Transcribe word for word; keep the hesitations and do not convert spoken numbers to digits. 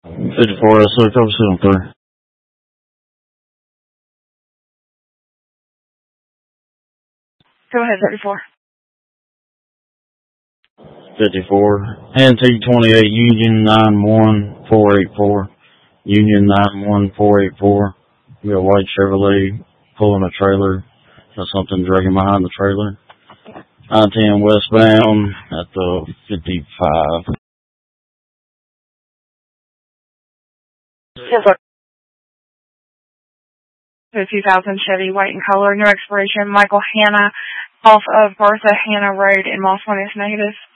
fifty-four, S O, cover seven three. Go ahead, thirty-four. fifty-four, N T twenty-eight, Union nine one four eight four. Union nine one four eight four. We got a white Chevrolet pulling a trailer. Got something dragging behind the trailer. I ten westbound at the fifty-five. Yes, sir. The two thousand Chevy, white in color, no expiration, Michael Hanna, off of Bertha Hanna Road in Moss Point is negative.